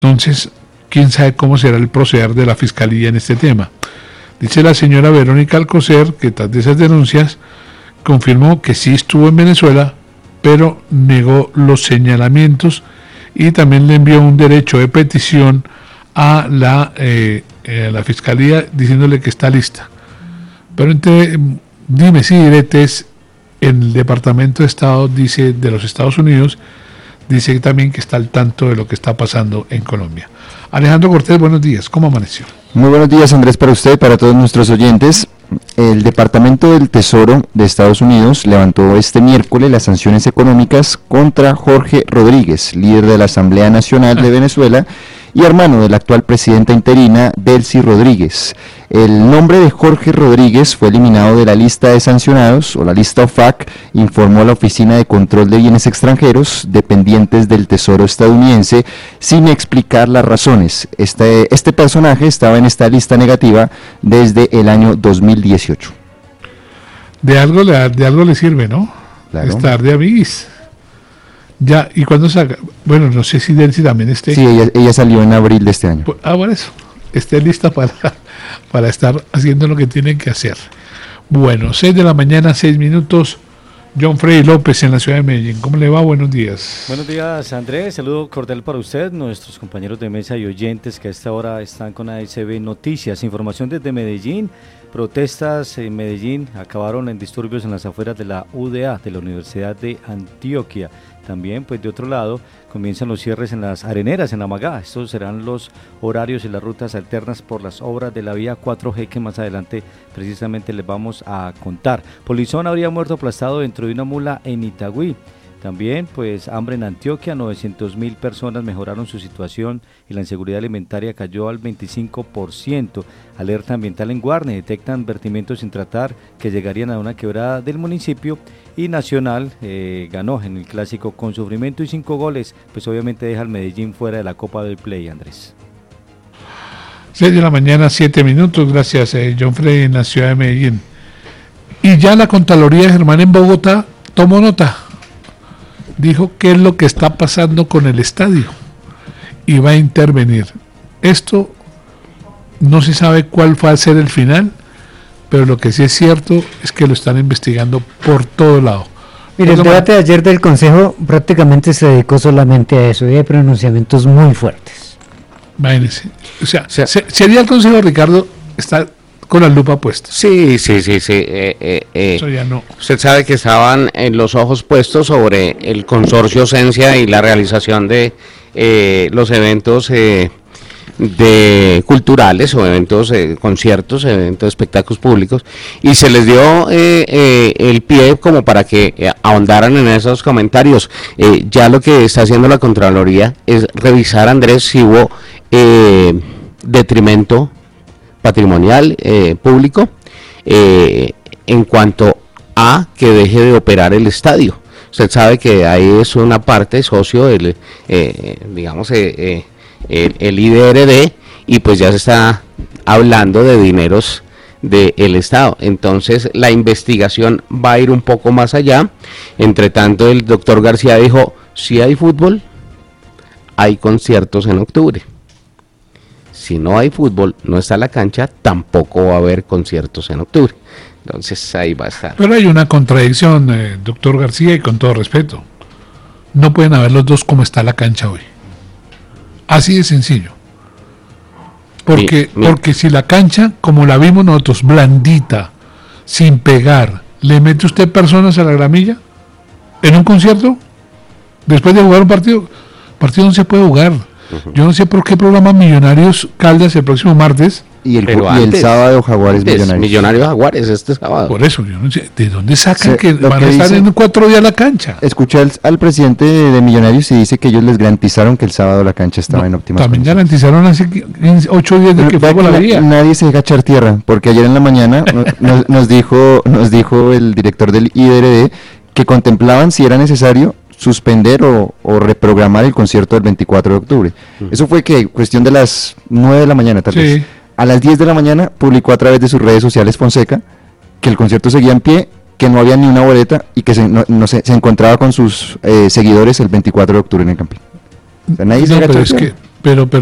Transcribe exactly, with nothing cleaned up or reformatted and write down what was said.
Entonces, quién sabe cómo será el proceder de la Fiscalía en este tema. Dice la señora Verónica Alcocer que tras de esas denuncias confirmó que sí estuvo en Venezuela, pero negó los señalamientos y también le envió un derecho de petición a la, eh, eh, a la Fiscalía diciéndole que está lista. Pero entre dime si diretes, en el Departamento de Estado dice de los Estados Unidos, dice también que está al tanto de lo que está pasando en Colombia. Alejandro Cortés, buenos días, ¿cómo amaneció? Muy buenos días, Andrés, para usted y para todos nuestros oyentes. El Departamento del Tesoro de Estados Unidos levantó este miércoles las sanciones económicas contra Jorge Rodríguez, líder de la Asamblea Nacional de Venezuela y hermano de la actual presidenta interina, Delcy Rodríguez. El nombre de Jorge Rodríguez fue eliminado de la lista de sancionados, o la lista O F A C, informó la Oficina de Control de Bienes Extranjeros, dependientes del Tesoro estadounidense, sin explicar las razones. Este, este personaje estaba en esta lista negativa desde el año dos mil dieciocho. De algo le, de algo le sirve, ¿no? Claro. Estar de amiguis. Ya, ¿y cuándo saca? Bueno, no sé si Delcy también esté. Sí, ella, ella salió en abril de este año. Pues, ah, bueno, eso. Esté lista para, para estar haciendo lo que tienen que hacer. Bueno, seis de la mañana, seis minutos. John Freddy López en la ciudad de Medellín. ¿Cómo le va? Buenos días. Buenos días, Andrés. Saludo cordial para usted, nuestros compañeros de mesa y oyentes que a esta hora están con A S B Noticias. Información desde Medellín. Protestas en Medellín acabaron en disturbios en las afueras de la U D A, de la Universidad de Antioquia. También, pues de otro lado, comienzan los cierres en las areneras, en Amagá. Estos serán los horarios y las rutas alternas por las obras de la vía cuatro G que más adelante precisamente les vamos a contar. Polizón habría muerto aplastado dentro de una mula en Itagüí. También, pues, hambre en Antioquia, novecientas mil personas mejoraron su situación y la inseguridad alimentaria cayó al veinticinco por ciento. Alerta ambiental en Guarne, detectan vertimientos sin tratar que llegarían a una quebrada del municipio. Y Nacional eh, ganó en el clásico con sufrimiento y cinco goles, pues obviamente deja al Medellín fuera de la Copa del Play, Andrés. seis de la mañana, siete minutos, gracias eh, John Freddy en la ciudad de Medellín. Y ya la Contraloría de Germán en Bogotá tomó nota, dijo qué es lo que está pasando con el estadio y va a intervenir. Esto no se sabe cuál va a ser el final, pero lo que sí es cierto es que lo están investigando por todo lado. Mire, el debate de ayer del Consejo prácticamente se dedicó solamente a eso y hay pronunciamientos muy fuertes. Imagínense. O sea, o sea sería el Consejo, Ricardo, está con la lupa puesta. Sí, sí, sí, sí. Eh, eh, eh. Eso ya no. Usted sabe que estaban en los ojos puestos sobre el consorcio Esencia y la realización de eh, los eventos eh, de culturales o eventos, eh, conciertos, eventos, espectáculos públicos, y se les dio eh, eh, el pie como para que eh, ahondaran en esos comentarios. Eh, ya lo que está haciendo la Contraloría es revisar, Andrés, si hubo eh, detrimento patrimonial eh, público eh, en cuanto a que deje de operar el estadio. Usted sabe que ahí es una parte socio del, eh, digamos, eh, eh, el, el I D R D, y pues ya se está hablando de dineros del Estado. Entonces la investigación va a ir un poco más allá. Entre tanto, el doctor García dijo, si hay fútbol, hay conciertos en octubre. Si no hay fútbol, no está la cancha, tampoco va a haber conciertos en octubre. Entonces ahí va a estar. Pero hay una contradicción, eh, doctor García, y con todo respeto. No pueden haber los dos como está la cancha hoy. Así de sencillo. Porque, mi, mi. porque si la cancha, como la vimos nosotros, blandita, sin pegar, ¿le mete usted personas a la gramilla? ¿En un concierto? Después de jugar un partido, partido no se puede jugar. Uh-huh. Yo no sé por qué programa Millonarios Caldas el próximo martes. Y el, y antes, el sábado Jaguares Millonarios. Millonarios Jaguares este sábado. Por eso, yo no sé, ¿de dónde sacan Se, que van que a estar dice, en cuatro días la cancha? Escuché al, al presidente de, de Millonarios y dice que ellos les garantizaron que el sábado la cancha estaba no, en óptimas También condiciones. Garantizaron hace ocho días de que fue por la vía. Nadie se deja echar tierra, porque ayer en la mañana nos, nos dijo nos dijo el director del I D R D que contemplaban si era necesario suspender o, o reprogramar el concierto del veinticuatro de octubre. Uh-huh. Eso fue que cuestión de las nueve de la mañana tal vez. Sí. A las diez de la mañana publicó a través de sus redes sociales Fonseca que el concierto seguía en pie, que no había ni una boleta y que se, no, no se, se encontraba con sus eh, seguidores el veinticuatro de octubre en el Campín. O sea, nadie se No, agacha pero al es piano. que, pero, pero